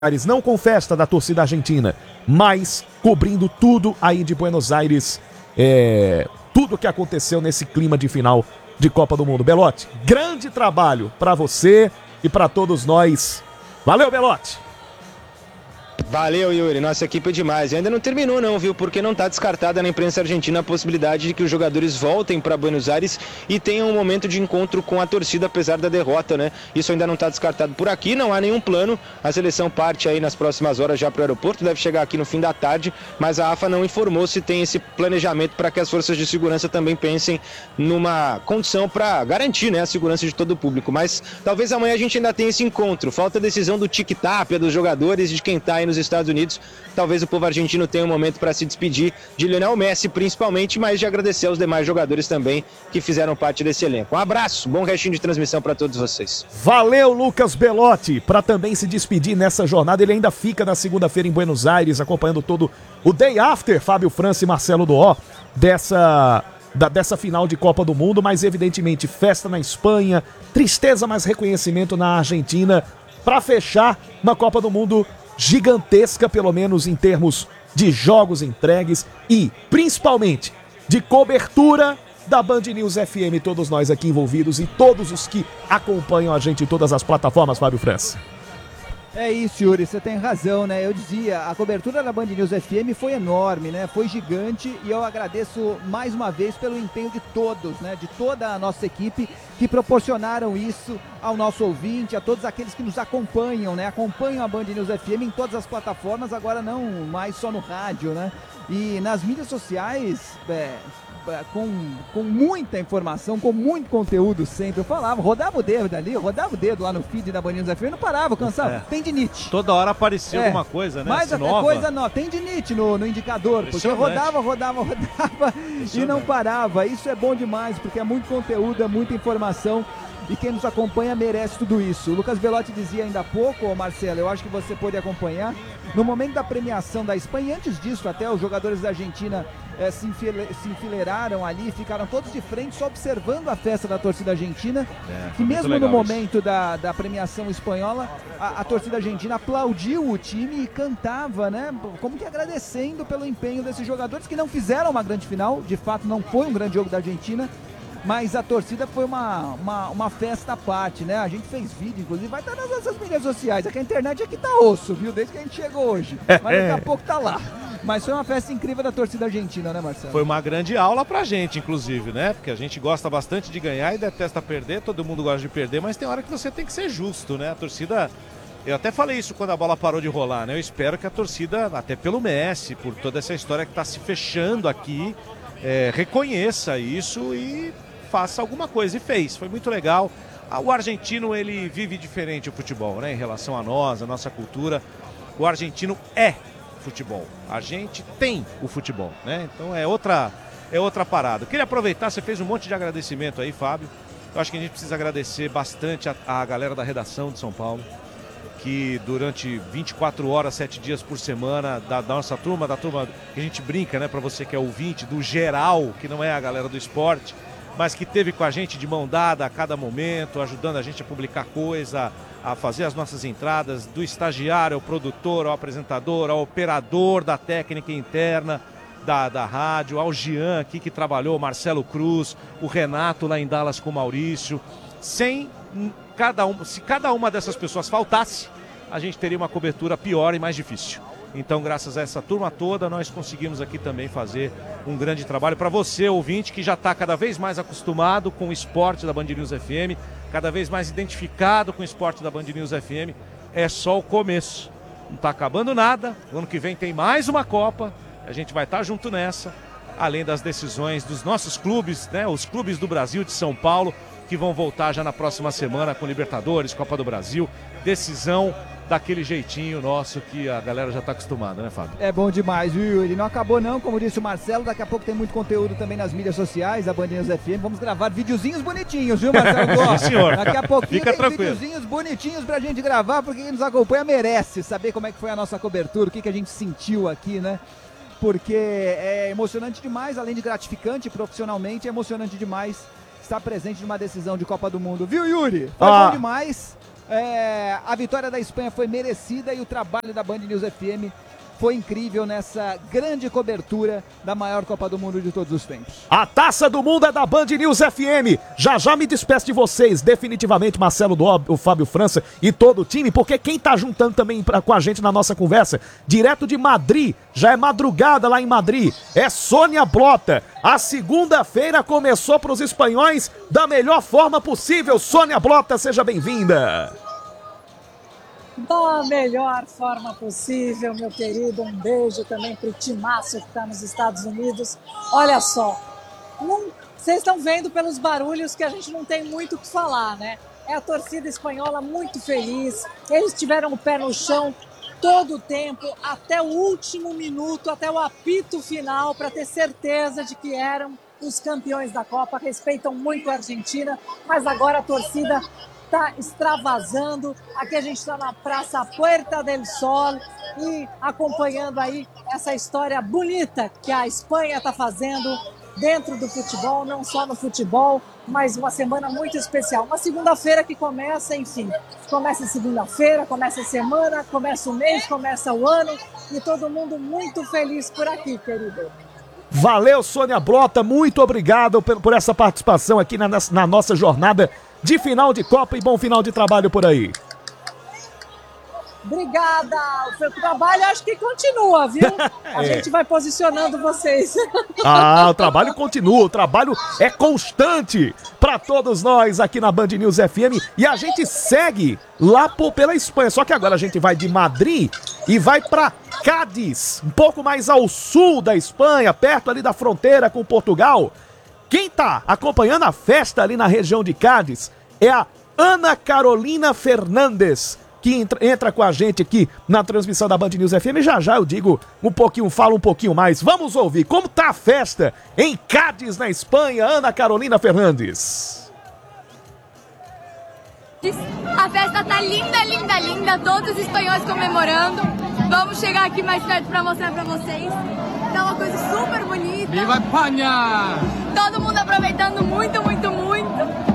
Aires, não com festa da torcida argentina, mas cobrindo tudo aí de Buenos Aires, tudo que aconteceu nesse clima de final de Copa do Mundo. Belotti, grande trabalho para você e para todos nós. Valeu, Belotti! Valeu, Yuri. Nossa equipe é demais. E ainda não terminou não, viu? Porque não está descartada na imprensa argentina a possibilidade de que os jogadores voltem para Buenos Aires e tenham um momento de encontro com a torcida, apesar da derrota, né? Isso ainda não está descartado por aqui, não há nenhum plano. A seleção parte aí nas próximas horas já para o aeroporto, deve chegar aqui no fim da tarde, mas a AFA não informou se tem esse planejamento para que as forças de segurança também pensem numa condição para garantir, né, a segurança de todo o público. Mas talvez amanhã a gente ainda tenha esse encontro. Falta a decisão do tic-tac dos jogadores e de quem está aí nos Estados Unidos. Talvez o povo argentino tenha um momento para se despedir de Lionel Messi principalmente, mas de agradecer aos demais jogadores também que fizeram parte desse elenco. Um abraço, bom restinho de transmissão para todos vocês. Valeu, Lucas Belotti, para também se despedir nessa jornada. Ele ainda fica na segunda-feira em Buenos Aires, acompanhando todo o Day After, Fábio França e Marcelo Doó, dessa final de Copa do Mundo, mas evidentemente festa na Espanha, tristeza, mas reconhecimento na Argentina, para fechar uma Copa do Mundo gigantesca, pelo menos em termos de jogos entregues e principalmente de cobertura da Band News FM, todos nós aqui envolvidos e todos os que acompanham a gente em todas as plataformas, Fábio França. É isso, Yuri, você tem razão, né? Eu dizia, a cobertura da Band News FM foi enorme, né? Foi gigante e eu agradeço mais uma vez pelo empenho de todos, né? De toda a nossa equipe que proporcionaram isso ao nosso ouvinte, a todos aqueles que nos acompanham, né? Acompanham a Band News FM em todas as plataformas, agora não mais só no rádio, né? E nas mídias sociais, com muita informação, com muito conteúdo sempre. Eu falava, rodava o dedo ali, rodava o dedo lá no feed da Band News FM, não parava, cansava. Tendinite. Toda hora aparecia alguma coisa, né? Mas até nova. coisa nova. Tendinite no indicador, porque rodava e não parava. Isso é bom demais, porque é muito conteúdo, é muita informação. E quem nos acompanha merece tudo isso. O Lucas Belotti dizia ainda há pouco, Marcelo, eu acho que você pôde acompanhar, no momento da premiação da Espanha, e antes disso até os jogadores da Argentina se enfileiraram ali, ficaram todos de frente, só observando a festa da torcida argentina, que mesmo no momento da premiação espanhola, a torcida argentina aplaudiu o time e cantava, né, como que agradecendo pelo empenho desses jogadores que não fizeram uma grande final, de fato não foi um grande jogo da Argentina, mas a torcida foi uma festa à parte, né? A gente fez vídeo, inclusive, vai estar nas nossas mídias sociais. Aqui a internet aqui tá osso, viu? Desde que a gente chegou hoje. Mas daqui a pouco tá lá. Mas foi uma festa incrível da torcida argentina, né, Marcelo? Foi uma grande aula pra gente, inclusive, né? Porque a gente gosta bastante de ganhar e detesta perder, todo mundo gosta de perder, mas tem hora que você tem que ser justo, né? A torcida... Eu até falei isso quando a bola parou de rolar, né? Eu espero que a torcida, até pelo Messi, por toda essa história que tá se fechando aqui, reconheça isso e faça alguma coisa, e fez, foi muito legal. O argentino, ele vive diferente o futebol, né, em relação a nós, a nossa cultura. O argentino é futebol, a gente tem o futebol, né, então é outra parada. Queria aproveitar, você fez um monte de agradecimento aí, Fábio. Eu acho que a gente precisa agradecer bastante a galera da redação de São Paulo, que durante 24 horas, 7 dias por semana, da nossa turma, da turma que a gente brinca, né, para você que é ouvinte, do geral, que não é a galera do esporte, mas que teve com a gente de mão dada a cada momento, ajudando a gente a publicar coisa, a fazer as nossas entradas, do estagiário ao produtor, ao apresentador, ao operador da técnica interna da rádio, ao Jean aqui que trabalhou, Marcelo Cruz, o Renato lá em Dallas com o Maurício. Se cada uma dessas pessoas faltasse, a gente teria uma cobertura pior e mais difícil. Então, graças a essa turma toda, nós conseguimos aqui também fazer um grande trabalho. Para você, ouvinte, que já está cada vez mais acostumado com o esporte da Band News FM, cada vez mais identificado com o esporte da Band News FM, é só o começo. Não está acabando nada, o ano que vem tem mais uma Copa, a gente vai estar junto nessa, além das decisões dos nossos clubes, né, os clubes do Brasil, de São Paulo, que vão voltar já na próxima semana com Libertadores, Copa do Brasil, decisão daquele jeitinho nosso que a galera já está acostumada, né, Fábio? É bom demais, viu, Yuri? Não acabou não, como disse o Marcelo, daqui a pouco tem muito conteúdo também nas mídias sociais, a Band News FM, vamos gravar videozinhos bonitinhos, viu, Marcelo? Sim, senhor. Daqui a pouquinho fica tem tranquilo. Videozinhos bonitinhos pra gente gravar, porque quem nos acompanha merece saber como é que foi a nossa cobertura, o que a gente sentiu aqui, né? Porque é emocionante demais, além de gratificante profissionalmente, é emocionante demais estar presente numa decisão de Copa do Mundo, viu, Yuri? Foi bom demais. A vitória da Espanha foi merecida e o trabalho da Band News FM foi incrível nessa grande cobertura da maior Copa do Mundo de todos os tempos. A Taça do Mundo é da Band News FM. Já me despeço de vocês, definitivamente, Marcelo do o Fábio França e todo o time, porque quem tá juntando também com a gente na nossa conversa, direto de Madrid, já é madrugada lá em Madrid, é Sônia Blota. A segunda-feira começou para os espanhóis da melhor forma possível. Sônia Blota, seja bem-vinda. Da melhor forma possível, meu querido. Um beijo também pro timaço que está nos Estados Unidos. Olha só, vocês estão vendo pelos barulhos que a gente não tem muito o que falar, né? É a torcida espanhola muito feliz. Eles tiveram o pé no chão todo o tempo, até o último minuto, até o apito final, para ter certeza de que eram os campeões da Copa. Respeitam muito a Argentina, mas agora a torcida está extravasando. Aqui a gente está na Praça Puerta del Sol e acompanhando aí essa história bonita que a Espanha está fazendo dentro do futebol, não só no futebol, mas uma semana muito especial. Uma segunda-feira que começa, enfim, começa segunda-feira, começa a semana, começa o mês, começa o ano e todo mundo muito feliz por aqui, querido. Valeu, Sônia Blota, muito obrigado por essa participação aqui na nossa jornada de final de Copa e bom final de trabalho por aí. Obrigada, o trabalho acho que continua, viu? A gente vai posicionando vocês. O trabalho continua, o trabalho é constante para todos nós aqui na Band News FM e a gente segue lá pela Espanha, só que agora a gente vai de Madrid e vai para Cádiz, um pouco mais ao sul da Espanha, perto ali da fronteira com Portugal. Quem tá acompanhando a festa ali na região de Cádiz é a Ana Carolina Fernandes, que entra com a gente aqui na transmissão da Band News FM. Já eu digo falo um pouquinho mais. Vamos ouvir como tá a festa em Cádiz, na Espanha. Ana Carolina Fernandes. A festa tá linda, linda, linda. Todos os espanhóis comemorando. Vamos chegar aqui mais perto para mostrar para vocês. Tá uma coisa super bonita. Viva Espanha! Todo mundo aproveitando muito, muito, muito.